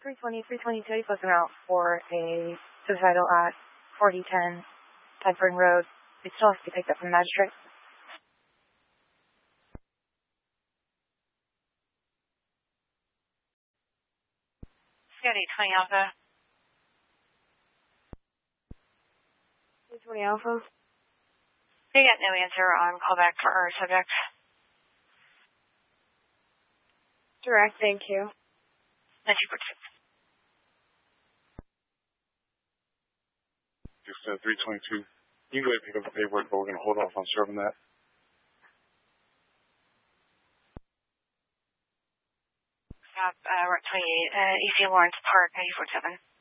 322, he's looking out for a suicidal at 4010 Tedford Road. It still has to be picked up from the magistrate. Scotty, 20 Alpha. 20 Alpha. They got no answer on callback for our subject. Direct, thank you. 9246. Just 322. You can go ahead and pick up the paperwork, but we're going to hold off on serving that. Stop, we're at 28, EC Lawrence Park, 947.